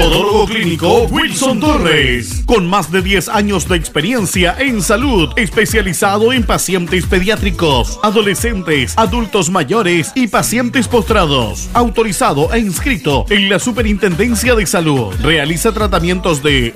Podólogo Clínico Wilson Torres, con más de 10 años de experiencia en salud, especializado en pacientes pediátricos, adolescentes, adultos mayores y pacientes postrados. Autorizado e inscrito en la Superintendencia de Salud. Realiza tratamientos de